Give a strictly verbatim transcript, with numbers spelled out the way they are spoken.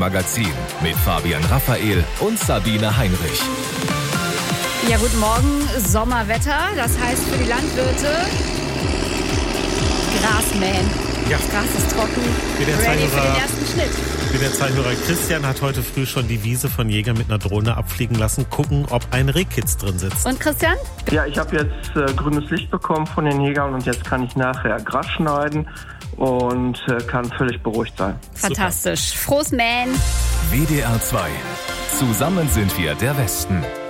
Magazin mit Fabian Raphael und Sabine Heinrich. Ja, guten Morgen. Sommerwetter, das heißt für die Landwirte Gras mähen. Ja. Das Gras ist trocken, Wie der ready Zeithörer, für den ersten Schnitt. wie der Zeithörer Christian hat heute früh schon die Wiese von Jäger mit einer Drohne abfliegen lassen, gucken, ob ein Rehkitz drin sitzt. Und Christian? Ja, ich habe jetzt äh, grünes Licht bekommen von den Jägern und jetzt kann ich nachher Gras schneiden und äh, kann völlig beruhigt sein. Fantastisch. Frohes Mähen. W D R zwei. Zusammen sind wir der Westen.